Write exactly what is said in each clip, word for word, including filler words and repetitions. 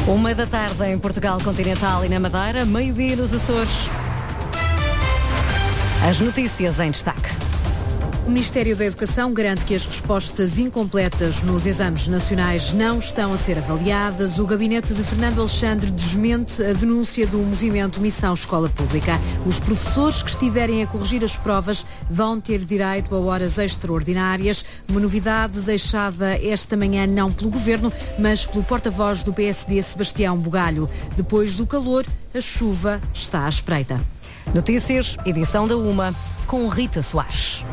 Uma da tarde em Portugal Continental e na Madeira, meio-dia nos Açores. As notícias em destaque. O Ministério da Educação garante que as respostas incompletas nos exames nacionais não estão a ser avaliadas. O gabinete de Fernando Alexandre desmente a denúncia do movimento Missão Escola Pública. Os professores que estiverem a corrigir as provas vão ter direito a horas extraordinárias. Uma novidade deixada esta manhã não pelo Governo, mas pelo porta-voz do P S D, Sebastião Bugalho. Depois do calor, a chuva está à espreita. Notícias, edição da Uma, com Rita Soares.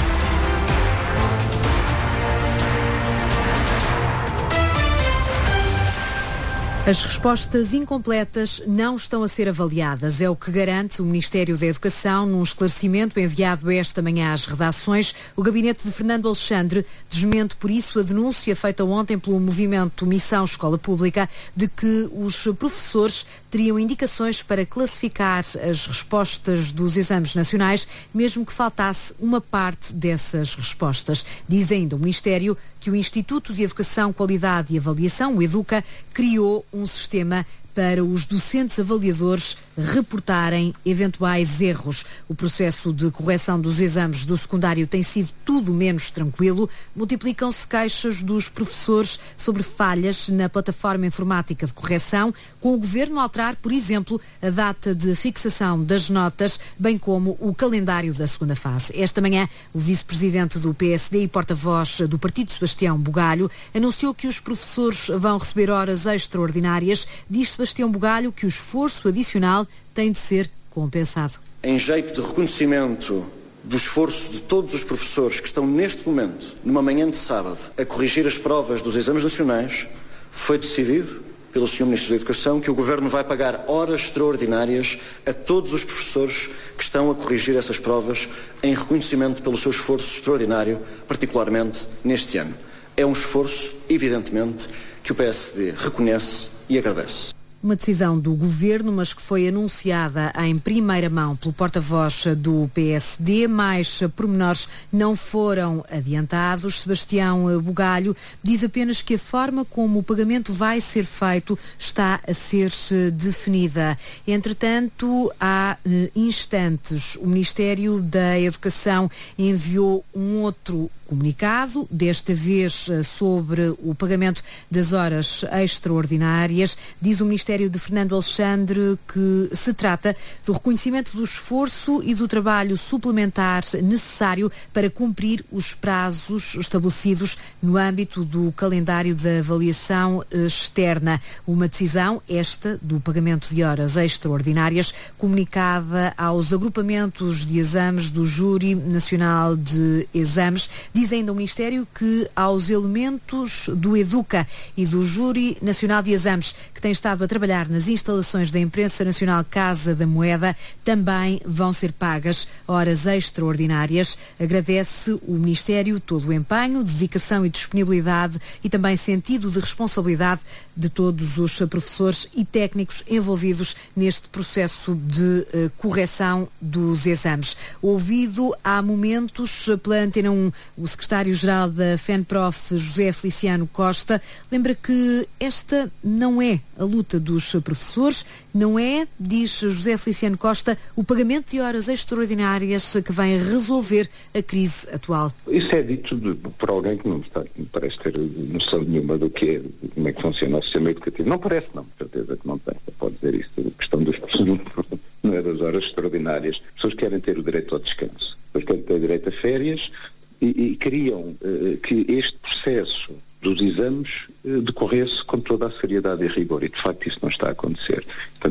As respostas incompletas não estão a ser avaliadas. É o que garante o Ministério da Educação num esclarecimento enviado esta manhã às redações. O gabinete de Fernando Alexandre desmente por isso a denúncia feita ontem pelo movimento Missão Escola Pública de que os professores teriam indicações para classificar as respostas dos exames nacionais, mesmo que faltasse uma parte dessas respostas. Diz ainda o Ministério que o Instituto de Educação, Qualidade e Avaliação, o EDUCA, criou um sistema para os docentes avaliadores reportarem eventuais erros. O processo de correção dos exames do secundário tem sido tudo menos tranquilo. Multiplicam-se queixas dos professores sobre falhas na plataforma informática de correção, com o Governo a alterar, por exemplo, a data de fixação das notas, bem como o calendário da segunda fase. Esta manhã, o vice-presidente do P S D e porta-voz do partido, Sebastião Bugalho, anunciou que os professores vão receber horas extraordinárias. Diz Sebastião Bugalho que o esforço adicional tem de ser compensado. Em jeito de reconhecimento do esforço de todos os professores que estão neste momento, numa manhã de sábado, a corrigir as provas dos exames nacionais, foi decidido pelo senhor Ministro da Educação que o Governo vai pagar horas extraordinárias a todos os professores que estão a corrigir essas provas em reconhecimento pelo seu esforço extraordinário, particularmente neste ano. É um esforço, evidentemente, que o P S D reconhece e agradece. Uma decisão do Governo, mas que foi anunciada em primeira mão pelo porta-voz do P S D. Mais pormenores não foram adiantados. Sebastião Bugalho diz apenas que a forma como o pagamento vai ser feito está a ser definida. Entretanto, há instantes, o Ministério da Educação enviou um outro comunicado, desta vez sobre o pagamento das horas extraordinárias. Diz o Ministério de Fernando Alexandre que se trata do reconhecimento do esforço e do trabalho suplementar necessário para cumprir os prazos estabelecidos no âmbito do calendário da avaliação externa. Uma decisão, esta, do pagamento de horas extraordinárias, comunicada aos agrupamentos de exames do Júri Nacional de Exames. Diz ainda o Ministério que aos elementos do EDUCA e do Júri Nacional de Exames que têm estado a trabalhar nas instalações da Imprensa Nacional Casa da Moeda também vão ser pagas horas extraordinárias. Agradece o Ministério todo o empenho, dedicação e disponibilidade e também sentido de responsabilidade de todos os professores e técnicos envolvidos neste processo de uh, correção dos exames. Ouvido há momentos pela Antena um, o secretário-geral da FENPROF, José Feliciano Costa, lembra que esta não é a luta dos professores, não é, diz José Feliciano Costa, o pagamento de horas extraordinárias que vem resolver a crise atual. Isso é dito de, por alguém que não está, me parece ter noção nenhuma do que é, como é que funciona o sistema educativo. Não parece, não, com certeza que não tem. Pode dizer isso, a questão dos professores não é das horas extraordinárias. As pessoas querem ter o direito ao descanso, as pessoas querem ter o direito a férias e, e queriam uh, que este processo dos exames uh, decorresse com toda a seriedade e rigor, e de facto isso não está a acontecer. Portanto,